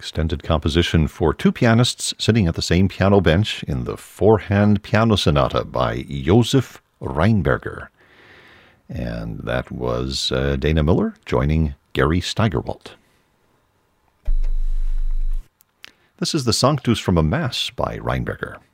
extended composition for two pianists sitting at the same piano bench in the Four-Hand Piano Sonata by Josef Rheinberger. And that was Dana Miller joining Gary Steigerwalt. This is the Sanctus from a Mass by Rheinberger.